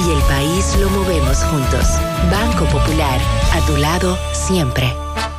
y el país lo movemos juntos. Banco Popular, a tu lado siempre.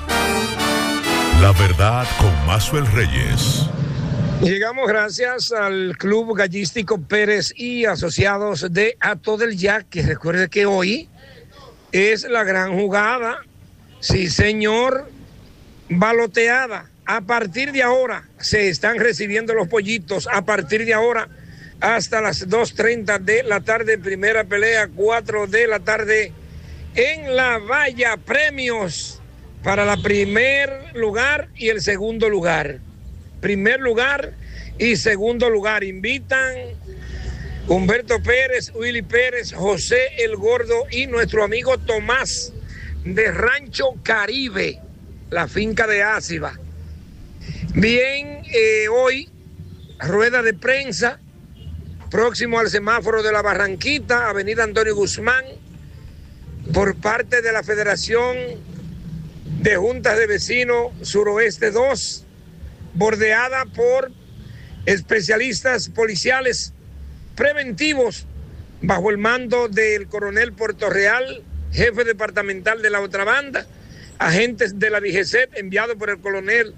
La verdad con Maxwell Reyes. Llegamos gracias al Club Gallístico Pérez y Asociados de Ato del Yaque. Recuerde que hoy es la gran jugada. Sí, señor. Baloteada. A partir de ahora se están recibiendo los pollitos. A partir de ahora hasta las 2:30 de la tarde. Primera pelea, 4 de la tarde en La Valla. Premios para el primer lugar y el segundo lugar. Primer lugar y segundo lugar. Invitan Humberto Pérez, Willy Pérez, José el Gordo y nuestro amigo Tomás de Rancho Caribe, la finca de Áciba. Bien, hoy rueda de prensa próximo al semáforo de la Barranquita, avenida Antonio Guzmán, por parte de la Federación de Juntas de Vecinos Suroeste 2, bordeada por especialistas policiales preventivos bajo el mando del coronel Portorreal, jefe departamental de la otra banda, agentes de la DGCET enviados por el coronel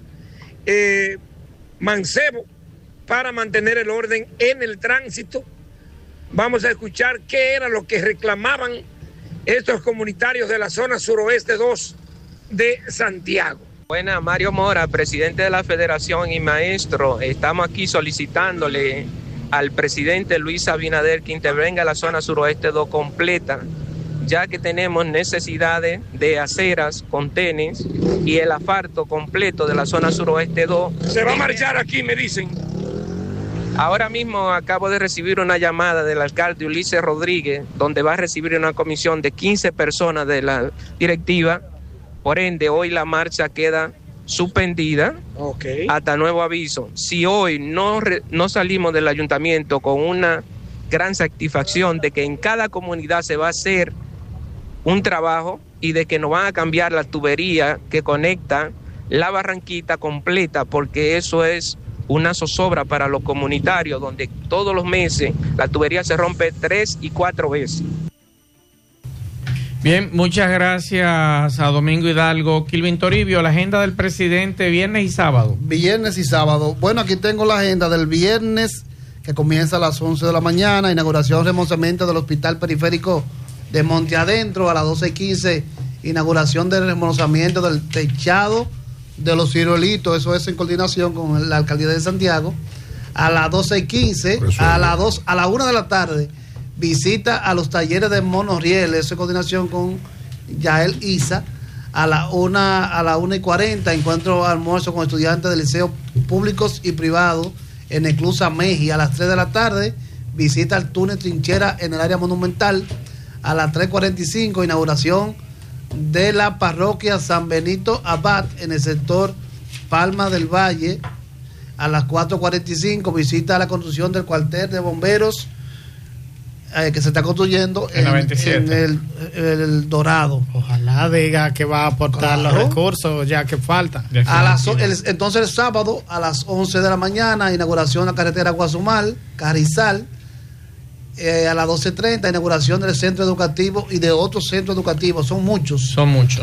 Mancebo para mantener el orden en el tránsito. Vamos a escuchar qué era lo que reclamaban estos comunitarios de la zona suroeste 2 de Santiago. Buenas, Mario Mora, presidente de la Federación y maestro. Estamos aquí solicitándole al presidente Luis Abinader que intervenga en la zona suroeste 2 completa, ya que tenemos necesidades de aceras, contenes y el asfalto completo de la zona suroeste 2. Se va a marchar aquí, me dicen. Ahora mismo acabo de recibir una llamada del alcalde Ulises Rodríguez, donde va a recibir una comisión de 15 personas de la directiva. Por ende, hoy la marcha queda suspendida hasta nuevo aviso. Si hoy no salimos del ayuntamiento con una gran satisfacción de que en cada comunidad se va a hacer un trabajo y de que nos van a cambiar la tubería que conecta la Barranquita completa, porque eso es una zozobra para los comunitarios, donde todos los meses la tubería se rompe 3 y 4 veces. Bien, muchas gracias a Domingo Hidalgo. Kilvin Toribio, la agenda del presidente viernes y sábado. Viernes y sábado. Bueno, aquí tengo la agenda del viernes, que comienza a las 11 de la mañana, inauguración, remozamiento del Hospital Periférico de Monte Adentro. A las 12:15, inauguración del remozamiento del techado de los ciruelitos, eso es en coordinación con la Alcaldía de Santiago. A las 12:15, a la 1 de la tarde, visita a los talleres de monorriel, eso en coordinación con Yael Isa. A la 1:40, encuentro almuerzo con estudiantes de liceos públicos y privados en el Club Sameji. A las 3 de la tarde, visita al túnel Trinchera en el área monumental. A las 3:45, inauguración de la parroquia San Benito Abad en el sector Palma del Valle. A las 4:45, visita a la construcción del cuartel de bomberos que se está construyendo en el Dorado. Ojalá diga que va a aportar los recursos ya que falta. Entonces el sábado a las 11 de la mañana, inauguración de la carretera Guazumal, Carizal. A las 12:30, inauguración del centro educativo y de otros centros educativos. Son muchos.